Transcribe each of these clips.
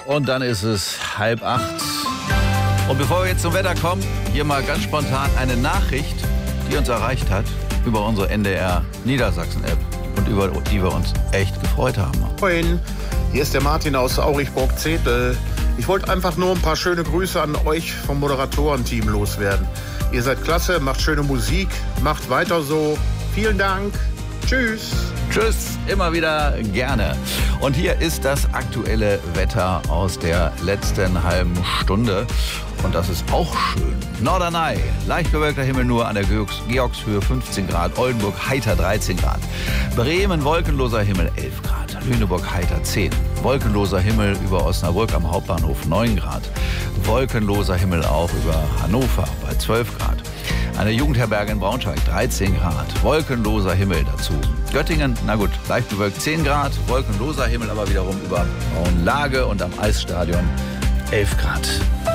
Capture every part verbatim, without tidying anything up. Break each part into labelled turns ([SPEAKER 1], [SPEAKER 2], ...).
[SPEAKER 1] Und dann ist es halb acht. Und bevor wir jetzt zum Wetter kommen, hier mal ganz spontan eine Nachricht, die uns erreicht hat über unsere N D R Niedersachsen-App und über die wir uns echt gefreut haben.
[SPEAKER 2] Moin, hier ist der Martin aus Aurichburg-Zetel. Ich wollte einfach nur ein paar schöne Grüße an euch vom Moderatorenteam loswerden. Ihr seid klasse, macht schöne Musik, macht weiter so. Vielen Dank. Tschüss.
[SPEAKER 1] Tschüss, immer wieder gerne. Und hier ist das aktuelle Wetter aus der letzten halben Stunde. Und das ist auch schön. Norderney, leicht bewölkter Himmel nur an der Georgshöhe fünfzehn Grad. Oldenburg heiter dreizehn Grad. Bremen wolkenloser Himmel elf Grad. Lüneburg heiter zehn. Wolkenloser Himmel über Osnabrück am Hauptbahnhof neun Grad. Wolkenloser Himmel auch über Hannover bei zwölf Grad. Eine Jugendherberge in Braunschweig dreizehn Grad. Wolkenloser Himmel dazu. Göttingen, na gut, leicht bewölkt zehn Grad. Wolkenloser Himmel aber wiederum über Braunlage und am Eisstadion elf Grad.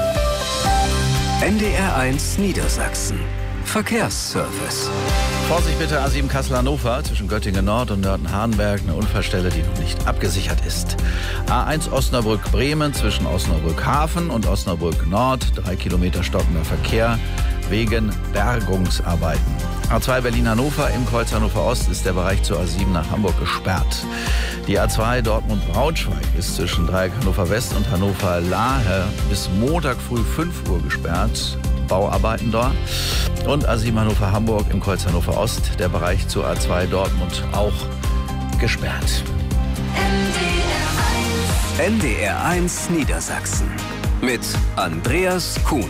[SPEAKER 3] N D R eins Niedersachsen. Verkehrsservice.
[SPEAKER 1] Vorsicht bitte, A sieben Kassel-Hannover zwischen Göttingen Nord und Nörten-Hardenberg. Eine Unfallstelle, die noch nicht abgesichert ist. A eins Osnabrück-Bremen zwischen Osnabrück-Hafen und Osnabrück Nord. Drei Kilometer stockender Verkehr wegen Bergungsarbeiten. A zwei Berlin-Hannover im Kreuz Hannover Ost ist der Bereich zur A sieben nach Hamburg gesperrt. Die A zwei Dortmund-Braunschweig ist zwischen Dreieck Hannover West und Hannover Lahe bis Montag früh fünf Uhr gesperrt. Bauarbeiten dort. Und A sieben Hannover Hamburg im Kreuz Hannover Ost, der Bereich zur A zwei Dortmund auch gesperrt.
[SPEAKER 3] N D R eins Niedersachsen mit Andreas Kuhn.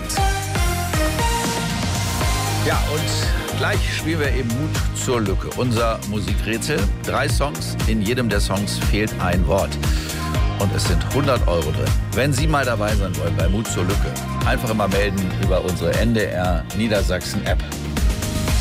[SPEAKER 1] Ja, und gleich spielen wir eben Mut zur Lücke. Unser Musikrätsel. Drei Songs, in jedem der Songs fehlt ein Wort. Und es sind hundert Euro drin. Wenn Sie mal dabei sein wollen bei Mut zur Lücke, einfach immer melden über unsere N D R Niedersachsen App.